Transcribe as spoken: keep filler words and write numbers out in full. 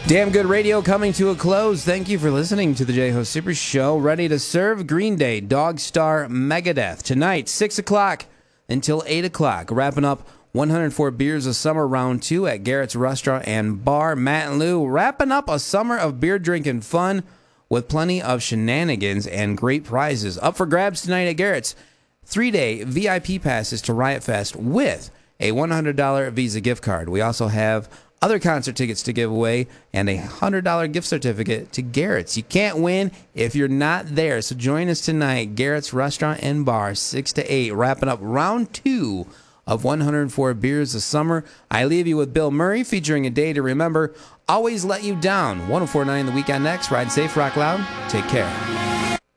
Damn Good Radio coming to a close. Thank you for listening to the J-Ho Super Show. Ready to serve Green Day, Dog Star, Megadeth. Tonight, six o'clock until eight o'clock. Wrapping up one hundred four Beers of Summer Round two at Garrett's Restaurant and Bar. Matt and Lou wrapping up a summer of beer drinking fun with plenty of shenanigans and great prizes. Up for grabs tonight at Garrett's. Three-day V I P passes to Riot Fest with a one hundred dollars Visa gift card. We also have other concert tickets to give away and a one hundred dollars gift certificate to Garrett's. You can't win if you're not there. So join us tonight, Garrett's Restaurant and Bar, six to eight, wrapping up round two of one hundred four Beers of Summer. I leave you with Bill Murray featuring A Day to Remember. Always Let You Down. one oh four point nine The Weekend next. Ride safe, rock loud. Take care.